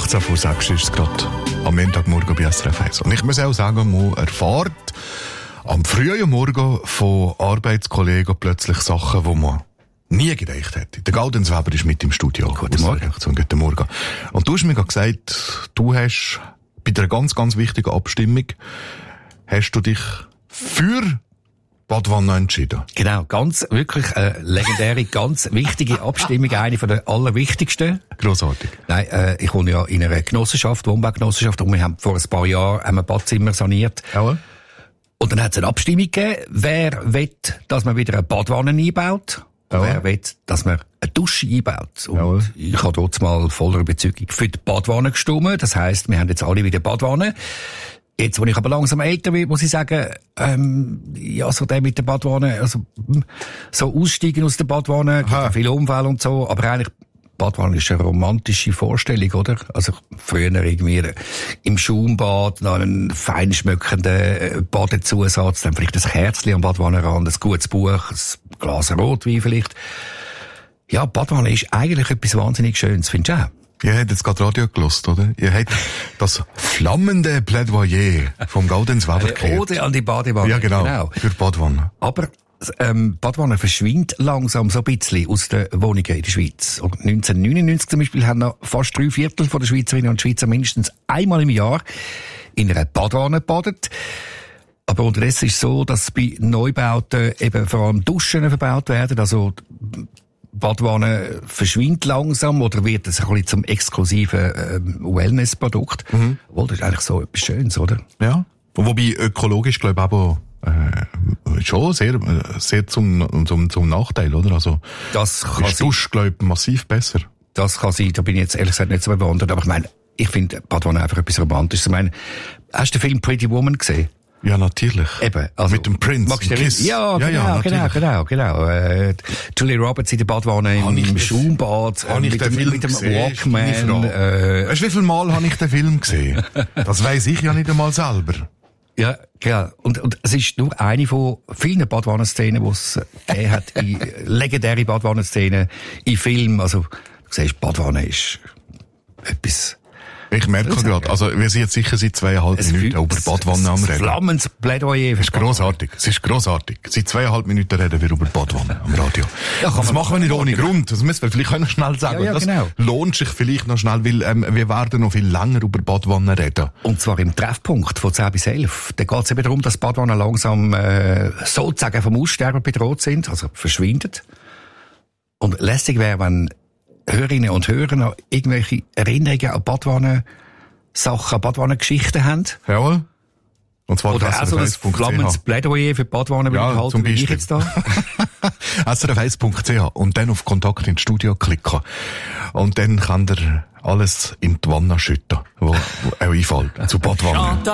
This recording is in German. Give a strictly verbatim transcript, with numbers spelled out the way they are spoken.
achtzehn vor sechs ist es gerade am Montagmorgen bei S R F eins. Und ich muss auch sagen, man erfährt am frühen Morgen von Arbeitskollegen plötzlich Sachen, die man nie gedacht hätte. Der Gaudenz Weber ist mit im Studio. Guten Morgen. Guten Morgen. Und du hast mir gesagt, du hast bei einer ganz, ganz wichtigen Abstimmung hast du dich für Badwanne entschieden. Genau, ganz, wirklich eine legendäre, ganz wichtige Abstimmung, eine von der allerwichtigsten. Grossartig. Nein, äh, ich wohne ja in einer Genossenschaft, Wohnbaugenossenschaft, und wir haben vor ein paar Jahren ein Badzimmer saniert. Ja. Und dann hat es eine Abstimmung gegeben, wer will, dass man wieder eine Badwanne einbaut, und ja. wer will, dass man eine Dusche einbaut. Und ja. ich habe dort mal voller Überzeugung für die Badwanne gestimmt. Das heisst, wir haben jetzt alle wieder Badwanne. Jetzt, wo ich aber langsam älter werde, muss ich sagen, ähm, ja, so der mit der Badwanne, also, so aussteigen aus der Badwanne, viele Unfälle und so, aber eigentlich, Badwanne ist eine romantische Vorstellung, oder? Also, früher irgendwie im Schaumbad, noch einen fein schmückenden Badezusatz, dann vielleicht ein Kerzchen am Badwannenrand, ein gutes Buch, ein Glas Rotwein vielleicht. Ja, Badwanne ist eigentlich etwas wahnsinnig Schönes, findest du auch? Ihr habt jetzt gerade Radio gelost, oder? Ihr habt das flammende Plädoyer vom Gaudenz Weber gehört. Oder an die Badewanne. Ja, genau. genau. Für Badwanne. Aber ähm, Badwanne verschwindet langsam so ein bisschen aus den Wohnungen in der Schweiz. Und neunzehnhundertneunundneunzig zum Beispiel haben noch fast drei Viertel von der Schweizerinnen und Schweizer mindestens einmal im Jahr in einer Badwanne badet. Aber unterdessen ist es so, dass bei Neubauten eben vor allem Duschen verbaut werden. Also Badwanne verschwindet langsam oder wird es ein bisschen zum exklusiven ähm, Wellness-Produkt. Mhm. Obwohl, das ist eigentlich so etwas Schönes, oder? Ja. Wobei ökologisch, glaube ich, aber äh, schon sehr, sehr zum, zum, zum Nachteil, oder? Also, das kann ist Dusch, glaube ich, massiv besser. Das kann sein, da bin ich jetzt ehrlich gesagt nicht so bewandert. Aber ich meine, ich finde Badwanne einfach etwas Romantisches. Ich meine, hast du den Film Pretty Woman gesehen? Ja, natürlich. Eben. Also, mit dem Prince. Kiss. Ja, ja, genau, ja, genau, genau, genau. Äh, Julia Roberts in der Badwanne im, im Schaumbad. Habe ich mit den dem, Film mit dem gesehen? Walkman. Äh, weißt du, wie viel Mal habe ich den Film gesehen? Das weiss ich ja nicht einmal selber. Ja, genau. Und, und es ist nur eine von vielen Badwannenszenen, die es gegeben hat, in legendäre Badwannenszenen in Filmen. Also, du siehst, Badwanne ist etwas. Ich merke gerade, also wir sind jetzt sicher seit zweieinhalb es Minuten über Badwanne am Reden. Flammendes Plädoyer. Es ist grossartig, es ist grossartig. Seit zweieinhalb Minuten reden wir über Badwanne am Radio. Ja, das machen wir nicht ohne Grund, das müssen wir vielleicht auch noch schnell sagen. Ja, ja, das genau. lohnt sich vielleicht noch schnell, weil ähm, wir werden noch viel länger über Badwanne reden. Und zwar im Treffpunkt von zehn bis elf. Da geht es eben darum, dass Badwanne langsam äh, sozusagen vom Aussterben bedroht sind, also verschwindet. Und lässig wäre, wenn Hörerinnen und Hörer noch irgendwelche Erinnerungen an Badwanne-Sachen, an Badwanne-Geschichten haben. Jawohl. Und zwar oder auch so ein flammendes Plädoyer für Badwanne, ja, halten, zum Beispiel. Ich jetzt da. S R F eins punkt c h und dann auf Kontakt ins Studio klicken. Und dann kann ihr alles in die Wanne schütten, wo, wo auch einfällt, zu Badwanne.